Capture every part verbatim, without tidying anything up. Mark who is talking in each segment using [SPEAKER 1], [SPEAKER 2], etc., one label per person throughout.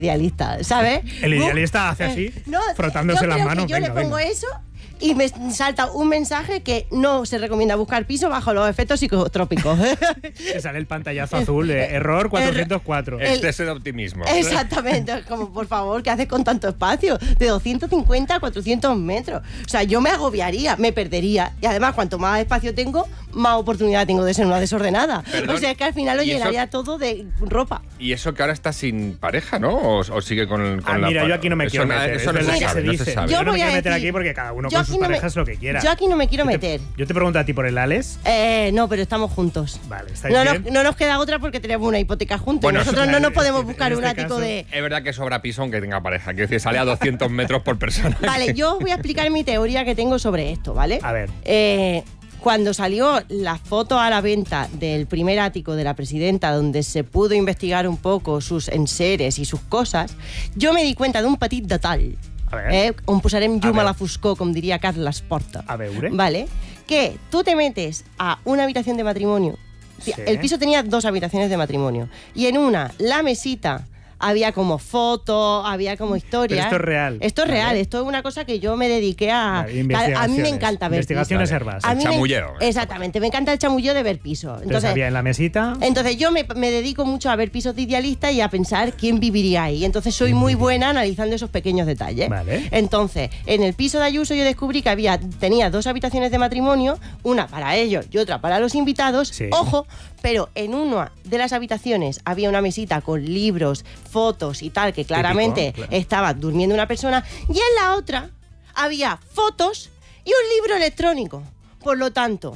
[SPEAKER 1] idealista, ¿sabes?
[SPEAKER 2] El idealista hace así, no, frotándose las manos.
[SPEAKER 1] Yo venga, le pongo venga. eso y me salta un mensaje que no se recomienda buscar piso bajo los efectos psicotrópicos.
[SPEAKER 2] Te sale el pantallazo azul de error cuatrocientos cuatro.
[SPEAKER 3] El, Exceso de optimismo.
[SPEAKER 1] Exactamente, como por favor, ¿qué haces con tanto espacio? De doscientos cincuenta a cuatrocientos metros. O sea, yo me agobiaría, me perdería. Y además, cuanto más espacio tengo, más oportunidad tengo de ser una desordenada. Perdón, o sea, es que al final lo llenaría eso, todo de ropa.
[SPEAKER 3] Y eso que ahora está sin pareja, ¿no? ¿O, o sigue con, con
[SPEAKER 2] ah,
[SPEAKER 3] la
[SPEAKER 2] mira, yo aquí no me
[SPEAKER 3] eso
[SPEAKER 2] quiero
[SPEAKER 3] na,
[SPEAKER 2] meter.
[SPEAKER 3] Eso no,
[SPEAKER 2] es
[SPEAKER 3] se sabe,
[SPEAKER 2] no
[SPEAKER 3] se
[SPEAKER 2] se
[SPEAKER 3] sabe.
[SPEAKER 2] Yo,
[SPEAKER 1] yo
[SPEAKER 2] no me quiero
[SPEAKER 1] decir,
[SPEAKER 2] meter aquí porque cada uno con sus
[SPEAKER 1] no
[SPEAKER 2] parejas
[SPEAKER 1] me,
[SPEAKER 2] lo que quiera.
[SPEAKER 1] Yo aquí no me quiero
[SPEAKER 2] yo
[SPEAKER 1] meter.
[SPEAKER 2] Te, yo te pregunto a ti por el Alex.
[SPEAKER 1] Eh, no, pero estamos juntos.
[SPEAKER 2] Vale, ¿estáis
[SPEAKER 1] no,
[SPEAKER 2] bien?
[SPEAKER 1] No, no nos queda otra porque tenemos una hipoteca juntos.
[SPEAKER 3] Bueno,
[SPEAKER 1] y nosotros
[SPEAKER 3] claro,
[SPEAKER 1] no nos podemos
[SPEAKER 2] en
[SPEAKER 1] buscar
[SPEAKER 2] este
[SPEAKER 1] un ático
[SPEAKER 2] caso,
[SPEAKER 1] de...
[SPEAKER 3] Es verdad que sobra piso aunque tenga pareja. Quiero decir, sale a doscientos metros por persona.
[SPEAKER 1] Vale, yo os voy a explicar mi teoría que tengo sobre esto, ¿vale?
[SPEAKER 2] A ver.
[SPEAKER 1] Eh... Cuando salió la foto a la venta del primer ático de la presidenta, donde se pudo investigar un poco sus enseres y sus cosas, yo me di cuenta de un petit detall.
[SPEAKER 2] A ver.
[SPEAKER 1] Eh? On posarem llum a, a la foscor, com diria Carles Porta.
[SPEAKER 2] A veure.
[SPEAKER 1] Vale. Que tú te metes a una habitación de matrimonio. Sí. El piso tenía dos habitaciones de matrimonio. Y en una, la mesita... Había como fotos, había como historias.
[SPEAKER 2] Pero esto es real.
[SPEAKER 1] Esto es
[SPEAKER 2] ¿vale?
[SPEAKER 1] real, esto es una cosa que yo me dediqué a...
[SPEAKER 2] Vale,
[SPEAKER 1] a, a mí me encanta ver
[SPEAKER 2] investigaciones
[SPEAKER 1] pisos.
[SPEAKER 2] herbas.
[SPEAKER 3] El chamulleo.
[SPEAKER 1] Me, exactamente, me encanta el chamulleo de ver pisos. Entonces,
[SPEAKER 2] entonces había en la mesita...
[SPEAKER 1] Entonces yo me, me dedico mucho a ver pisos de idealistas y a pensar quién viviría ahí. Entonces soy muy buena analizando esos pequeños detalles.
[SPEAKER 2] Vale.
[SPEAKER 1] Entonces, en el piso de Ayuso yo descubrí que había tenía dos habitaciones de matrimonio, una para ellos y otra para los invitados.
[SPEAKER 2] Sí.
[SPEAKER 1] Ojo, pero en una de las habitaciones había una mesita con libros, fotos y tal, que claramente
[SPEAKER 2] Típico, claro.
[SPEAKER 1] estaba durmiendo una persona, y en la otra había fotos y un libro electrónico. Por lo tanto,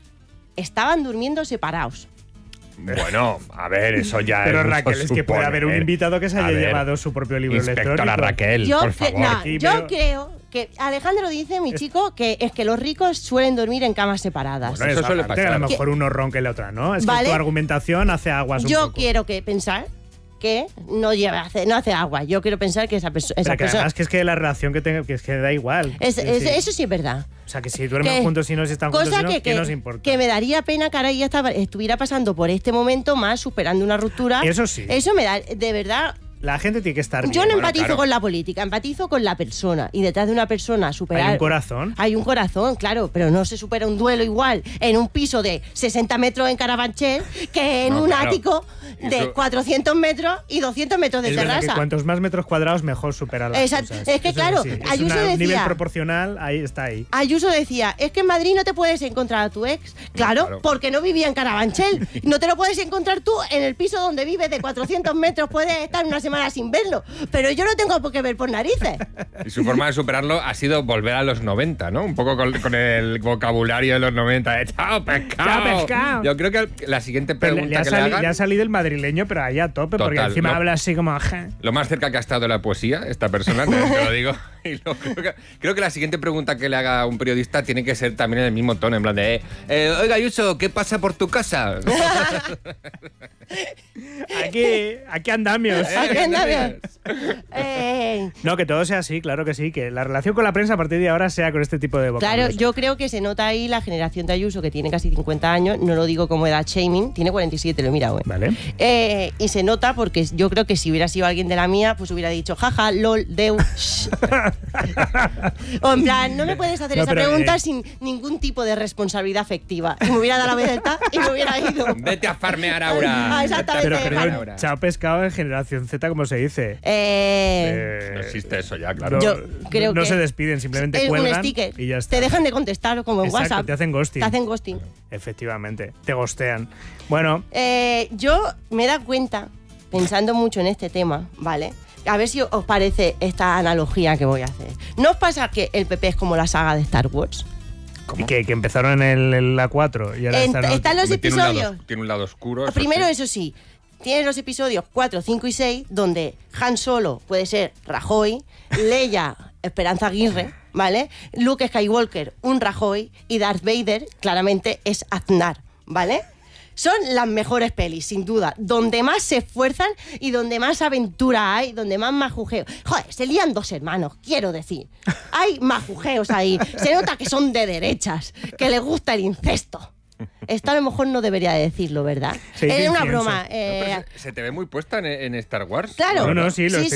[SPEAKER 1] estaban durmiendo separados.
[SPEAKER 3] Bueno, a ver, eso ya
[SPEAKER 2] Pero
[SPEAKER 3] es
[SPEAKER 2] Raquel, es que puede haber un invitado que se haya
[SPEAKER 3] ver,
[SPEAKER 2] llevado su propio libro
[SPEAKER 3] Inspectora
[SPEAKER 2] electrónico.
[SPEAKER 3] Raquel,
[SPEAKER 1] yo
[SPEAKER 3] por
[SPEAKER 1] cre-
[SPEAKER 3] favor.
[SPEAKER 1] no,
[SPEAKER 2] Aquí,
[SPEAKER 1] yo
[SPEAKER 2] pero-
[SPEAKER 1] creo que Alejandro dice, mi chico, que es que los ricos suelen dormir en camas separadas.
[SPEAKER 3] Bueno, eso suele
[SPEAKER 2] aparte,
[SPEAKER 3] pasar.
[SPEAKER 2] A lo mejor uno ronca y la otra no. Es
[SPEAKER 1] ¿Vale?
[SPEAKER 2] que tu argumentación hace aguas un
[SPEAKER 1] Yo
[SPEAKER 2] poco.
[SPEAKER 1] quiero que pensar que no lleva hace, no hace agua. Yo quiero pensar que esa, perso- esa
[SPEAKER 2] Pero que
[SPEAKER 1] persona...
[SPEAKER 2] además que es que la relación que tenga, que es que da igual.
[SPEAKER 1] Es-
[SPEAKER 2] Sí,
[SPEAKER 1] es-
[SPEAKER 2] sí.
[SPEAKER 1] Eso sí es verdad.
[SPEAKER 2] O sea, que si duermen
[SPEAKER 1] Que-
[SPEAKER 2] juntos y no si están juntos,
[SPEAKER 1] Cosa
[SPEAKER 2] si no,
[SPEAKER 1] que,
[SPEAKER 2] ¿qué
[SPEAKER 1] que,
[SPEAKER 2] nos importa?
[SPEAKER 1] que me daría pena que ahora ella estaba, estuviera pasando por este momento más, superando una ruptura.
[SPEAKER 2] Eso sí.
[SPEAKER 1] Eso me da, de verdad...
[SPEAKER 2] La gente tiene que estar bien.
[SPEAKER 1] Yo no
[SPEAKER 3] bueno,
[SPEAKER 1] empatizo
[SPEAKER 3] claro.
[SPEAKER 1] con la política, empatizo con la persona. Y detrás de una persona superar...
[SPEAKER 2] Hay un corazón.
[SPEAKER 1] Hay un corazón, claro, pero no se supera un duelo igual en un piso de sesenta metros en Carabanchel que en
[SPEAKER 3] No,
[SPEAKER 1] un
[SPEAKER 3] claro.
[SPEAKER 1] ático de
[SPEAKER 3] Eso-
[SPEAKER 1] cuatrocientos metros y doscientos metros de
[SPEAKER 2] Es verdad que
[SPEAKER 1] terraza.
[SPEAKER 2] cuantos más metros cuadrados, mejor superar las
[SPEAKER 1] Exacto.
[SPEAKER 2] cosas.
[SPEAKER 1] Es que,
[SPEAKER 2] Eso
[SPEAKER 1] claro,
[SPEAKER 2] sí. Es
[SPEAKER 1] Ayuso
[SPEAKER 2] una- un nivel
[SPEAKER 1] decía-
[SPEAKER 2] proporcional, ahí está ahí.
[SPEAKER 1] Ayuso decía, es que en Madrid no te puedes encontrar a tu ex. Claro,
[SPEAKER 3] claro.
[SPEAKER 1] porque no vivía en Carabanchel. No te lo puedes encontrar tú en el piso donde vives de cuatrocientos metros. Puedes estar una semana sin verlo. Pero yo no tengo por qué ver por narices.
[SPEAKER 3] Y su forma de superarlo ha sido volver a los noventa, ¿no? Un poco con, con el vocabulario de los noventa. De, ¡Chao, pescado!
[SPEAKER 2] ¡Chao, pescado!
[SPEAKER 3] Yo creo que la siguiente
[SPEAKER 2] Pero
[SPEAKER 3] pregunta
[SPEAKER 2] le, le ha
[SPEAKER 3] que le
[SPEAKER 2] sali-
[SPEAKER 3] hagan...
[SPEAKER 2] le ha salido el madrileño, pero ahí a tope, porque
[SPEAKER 3] Total,
[SPEAKER 2] encima
[SPEAKER 3] lo-
[SPEAKER 2] habla así como... "Ajá".
[SPEAKER 3] Lo más cerca que ha estado de la poesía, esta persona, te, te lo digo. Y lo- creo, que, creo que la siguiente pregunta que le haga un periodista tiene que ser también en el mismo tono, en plan de... eh, Oiga, Ayuso, ¿qué pasa por tu casa?
[SPEAKER 2] Aquí, aquí andamios.
[SPEAKER 1] Aquí andamios. Eh,
[SPEAKER 2] No, que todo sea así, claro que sí, que la relación con la prensa a partir de ahora sea con este tipo de vocablos.
[SPEAKER 1] Claro, yo creo que se nota ahí la generación de Ayuso, que tiene casi cincuenta años, no lo digo como edad shaming, tiene cuarenta y siete, lo he mirado, ¿eh?
[SPEAKER 2] Vale.
[SPEAKER 1] Eh, y se nota porque yo creo que si hubiera sido alguien de la mía, pues hubiera dicho, jaja, lol, deu, shh. O en plan, no me puedes hacer
[SPEAKER 2] No,
[SPEAKER 1] esa
[SPEAKER 2] pero,
[SPEAKER 1] pregunta
[SPEAKER 2] eh,
[SPEAKER 1] sin ningún tipo de responsabilidad afectiva. Y me hubiera dado la vuelta y me hubiera ido.
[SPEAKER 3] Vete a farmear ahora.
[SPEAKER 1] Ah, exactamente.
[SPEAKER 2] Pero,
[SPEAKER 3] Vete a
[SPEAKER 2] pero
[SPEAKER 3] farmear
[SPEAKER 1] Vale.
[SPEAKER 3] ahora.
[SPEAKER 2] chao pescado en generación Z, como se dice.
[SPEAKER 1] Eh,
[SPEAKER 2] Eh,
[SPEAKER 3] No existe eso ya, claro.
[SPEAKER 2] no,
[SPEAKER 1] Yo creo
[SPEAKER 2] no
[SPEAKER 1] que
[SPEAKER 2] se despiden, simplemente
[SPEAKER 1] es un
[SPEAKER 2] cuelgan
[SPEAKER 1] sticker.
[SPEAKER 2] y ya está.
[SPEAKER 1] Te dejan de contestar como en
[SPEAKER 2] Exacto,
[SPEAKER 1] WhatsApp.
[SPEAKER 2] te hacen ghosting.
[SPEAKER 1] Te hacen ghosting.
[SPEAKER 2] Efectivamente, te gostean. Bueno,
[SPEAKER 1] Eh, yo me he dado cuenta, pensando mucho en este tema, ¿vale? A ver si os parece esta analogía que voy a hacer. ¿No os pasa que el P P es como la saga de Star Wars?
[SPEAKER 2] y que, que empezaron en, el, en la cuatro y ahora
[SPEAKER 1] En-
[SPEAKER 2] están...
[SPEAKER 1] están los
[SPEAKER 3] Hombre, tiene un lado-
[SPEAKER 1] episodios.
[SPEAKER 3] Tiene un lado oscuro. eso
[SPEAKER 1] Primero,
[SPEAKER 3] sí.
[SPEAKER 1] eso sí, tienes los episodios cuatro, cinco y seis, donde Han Solo puede ser Rajoy, Leia, Esperanza Aguirre, ¿vale? Luke Skywalker, un Rajoy, y Darth Vader, claramente, es Aznar, ¿vale? Son las mejores pelis, sin duda. Donde más se esfuerzan y donde más aventura hay, donde más majujeo. Joder, se lían dos hermanos, quiero decir. Hay majujeos ahí. Se nota que son de derechas, que les gusta el incesto. Esto a lo mejor no debería de decirlo, ¿verdad?
[SPEAKER 2] Se dice
[SPEAKER 1] Es una
[SPEAKER 2] incienso.
[SPEAKER 1] broma.
[SPEAKER 3] No,
[SPEAKER 1] eh,
[SPEAKER 3] pero se, se te ve muy puesta en, en Star Wars.
[SPEAKER 1] Claro.
[SPEAKER 2] No, no, sí, lo
[SPEAKER 1] sí,
[SPEAKER 2] estoy